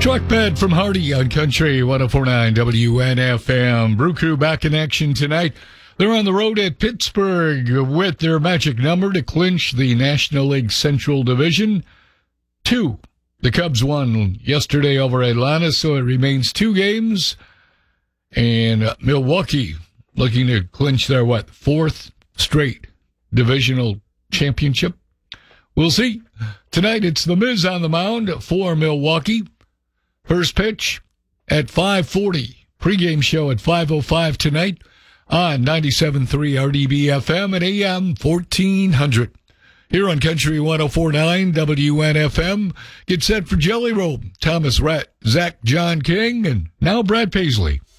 Truck Bed from Hardy on Country 104.9 WNFM. Brew Crew back in action tonight. They're on the road at Pittsburgh with their magic number to clinch the National League Central Division. 2. The Cubs won yesterday over Atlanta, so it remains 2 games. And Milwaukee looking to clinch their, 4th straight divisional championship. We'll see. Tonight it's the Miz on the mound for Milwaukee. First pitch at 5:40. Pre-game show at 5:05 tonight on 97.3 RDB-FM and AM 1400. Here on Country 104.9 WNFM. Get set for Jelly Roll. Thomas Rhett, Zach John King, and now Brad Paisley.